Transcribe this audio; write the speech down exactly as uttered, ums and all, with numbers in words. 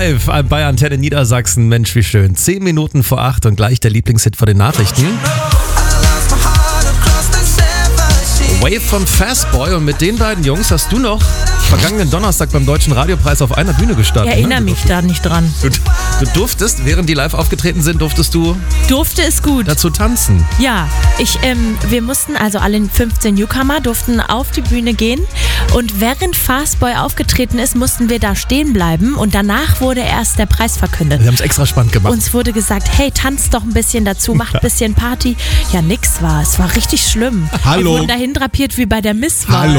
Live bei Antenne Niedersachsen. Mensch, wie schön. Zehn Minuten vor acht und gleich der Lieblingshit vor den Nachrichten. Wave von Fastboy, und mit den beiden Jungs hast du noch vergangenen Donnerstag beim Deutschen Radiopreis auf einer Bühne gestanden. Ich erinnere ne? mich da nicht dran. Du, du durftest, während die live aufgetreten sind, durftest du Durfte es gut. dazu tanzen. Ja, ich, ähm, wir mussten, also alle fünfzehn Newcomer durften auf die Bühne gehen, und während Fastboy aufgetreten ist, mussten wir da stehen bleiben, und danach wurde erst der Preis verkündet. Wir haben es extra spannend gemacht. Uns wurde gesagt, hey, tanzt doch ein bisschen dazu, macht ein bisschen Party. Ja, nix war. Es war richtig schlimm. Hallo. Wir wurden dahin drapiert wie bei der Misswahl. Hallo.